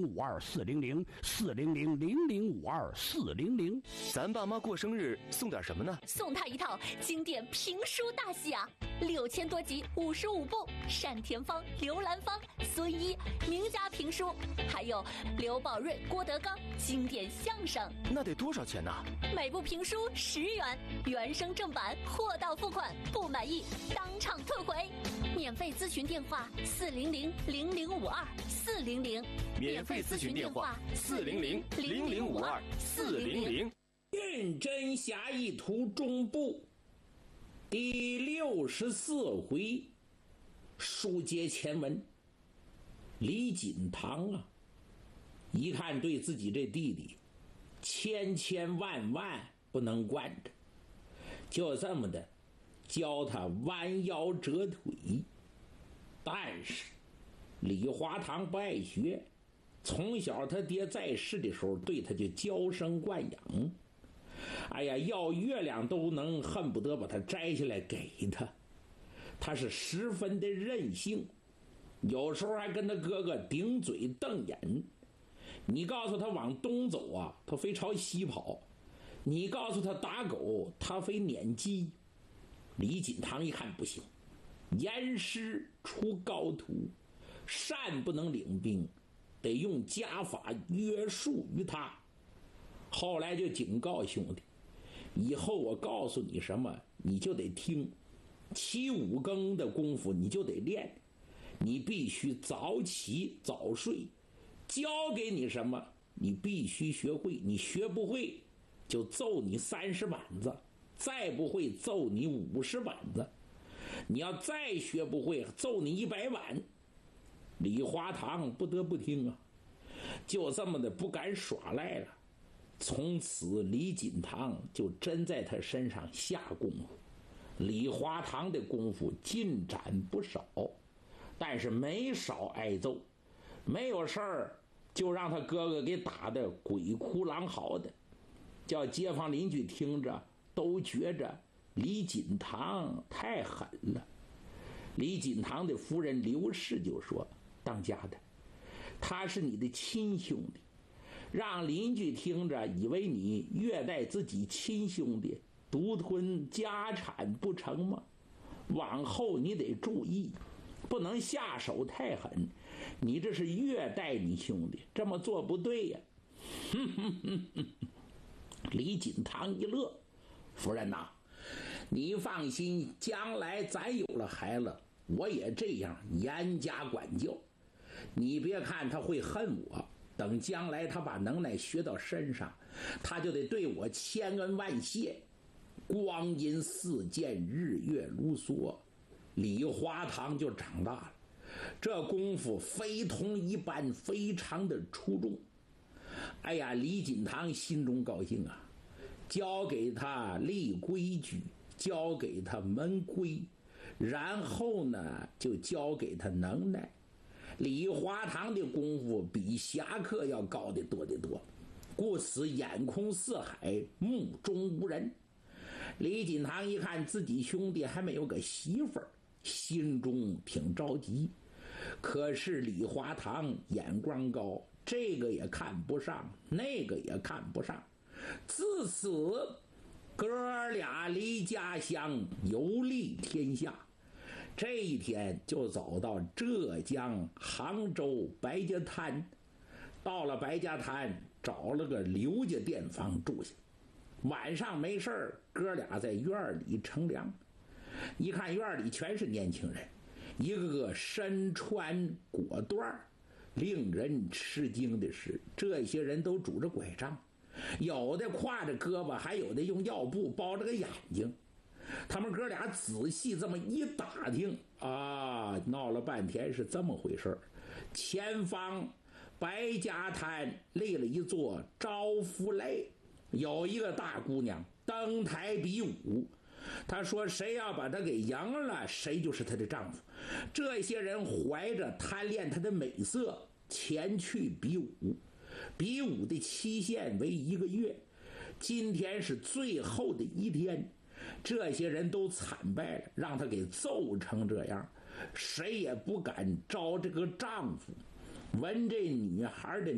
0052400400。 咱爸妈过生日送点什么呢？ 送他一套经典评书大戏啊，6000多集，55部，单田芳、刘兰芳、孙一名家评书，还有刘宝瑞、郭德纲经典相声。 那得多少钱呢？ 每部评书10元，原声正版，货到付款，不满意当场退回。免费咨询电话400-0052-400， 免费咨询电话400-0052-400。 认真侠义图中部第64回，书接前文。李锦堂啊，一看对自己这弟弟千万不能惯着，就这么的教他弯腰折腿。但是李华堂不爱学，从小他爹在世的时候对他就娇生惯养，哎呀，要月亮都能恨不得把它摘下来给他。他是十分的任性，有时候还跟他哥哥顶嘴瞪眼。你告诉他往东走啊，他非朝西跑；你告诉他打狗，他非撵鸡。李锦堂一看不行，严师出高徒，善不能领兵，得用家法约束于他。后来就警告兄弟，以后我告诉你什么你就得听，7、5更的功夫你就得练，你必须早起早睡，教给你什么你必须学会，你学不会就揍你30板子，再不会揍你50板子，你要再学不会揍你100板。李华堂不得不听啊，就这么的不敢耍赖了。从此李锦堂就真在他身上下功夫。李华堂的功夫进展不少，但是没少挨揍，没有事儿就让他哥哥给打得鬼哭狼嚎的，叫街坊邻居听着都觉着李锦堂太狠了。李锦堂的夫人刘氏就说，当家的，他是你的亲兄弟，让邻居听着以为你虐待自己亲兄弟，独吞家产不成吗？往后你得注意，不能下手太狠，你这是虐待你兄弟，这么做不对呀。李锦堂一乐，夫人呐，你放心，将来咱有了孩子，我也这样严加管教。你别看他会恨我，等将来他把能耐学到身上，他就得对我千恩万谢。光阴似箭，日月如梭，李华堂就长大了，这功夫非同一般，非常的出众。哎呀，李锦堂心中高兴啊，教给他立规矩，教给他门规，然后呢就教给他能耐。李华堂的功夫比侠客要高得多得多，故此眼空四海，目中无人。李锦堂一看自己兄弟还没有个媳妇儿，心中挺着急。可是李华堂眼光高，这个也看不上，那个也看不上。自此哥俩离家乡，游历天下。这一天就走到浙江杭州白家滩，到了白家滩找了个刘家店房住下。晚上没事儿，哥俩在院里乘凉。一看院里全是年轻人，一个个身穿裹缎。令人吃惊的是，这些人都拄着拐杖，有的挎着胳膊，还有的用药布包着个眼睛。他们哥俩仔细这么一打听啊，闹了半天是这么回事。前方白家滩立了一座招夫擂，有一个大姑娘登台比武，她说谁要把她给赢了，谁就是她的丈夫。这些人怀着贪恋她的美色前去比武，比武的期限为1个月，今天是最后的一天。这些人都惨败了，让他给揍成这样，谁也不敢招这个丈夫。闻这女孩的